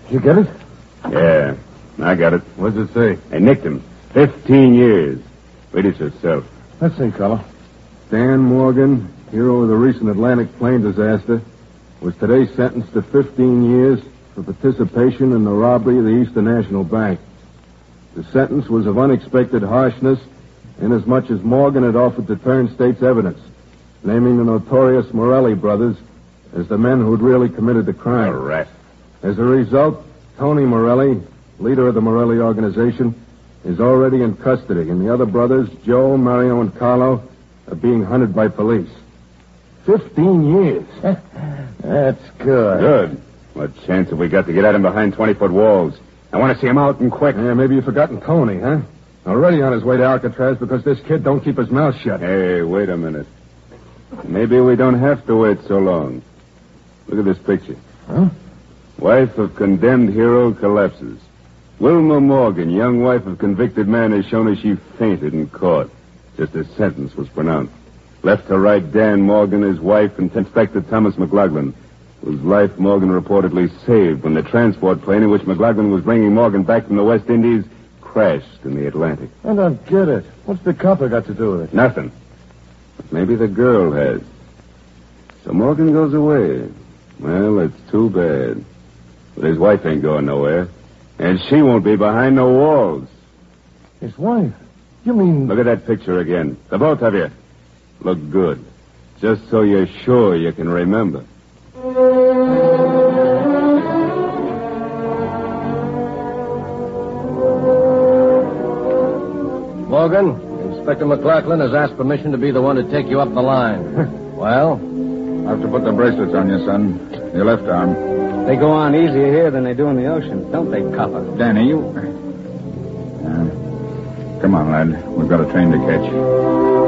You get it? Yeah, I got it. What does it say? They nicked him. 15 years. Read it yourself. Let's see, Color. Dan Morgan, hero of the recent Atlantic plane disaster, was today sentenced to 15 years for participation in the robbery of the Eastern National Bank. The sentence was of unexpected harshness, inasmuch as Morgan had offered to turn state's evidence, naming the notorious Morelli brothers as the men who'd really committed the crime. Arrest. As a result, Tony Morelli, leader of the Morelli organization, is already in custody, and the other brothers, Joe, Mario, and Carlo, are being hunted by police. 15 years. That's good. Good. What chance have we got to get at him behind 20-foot walls? I want to see him out and quick. Yeah, maybe you've forgotten Tony, huh? Already on his way to Alcatraz because this kid don't keep his mouth shut. Hey, wait a minute. Maybe we don't have to wait so long. Look at this picture. Huh? Wife of condemned hero collapses. Wilma Morgan, young wife of convicted man, has shown us she fainted in court. Just as sentence was pronounced. Left to right, Dan Morgan, his wife, and Inspector Thomas McLaughlin, whose life Morgan reportedly saved when the transport plane in which McLaughlin was bringing Morgan back from the West Indies crashed in the Atlantic. I don't get it. What's the copper got to do with it? Nothing. But maybe the girl has. So Morgan goes away. Well, it's too bad. But his wife ain't going nowhere. And she won't be behind no walls. His wife? You mean... Look at that picture again. The both of you. Look good. Just so you're sure you can remember. Morgan, Inspector McLaughlin has asked permission to be the one to take you up the line. Well? I have to put the bracelets on you, son. Your left arm. They go on easier here than they do in the ocean, don't they, copper? Danny, you... Come on, lad. We've got a train to catch.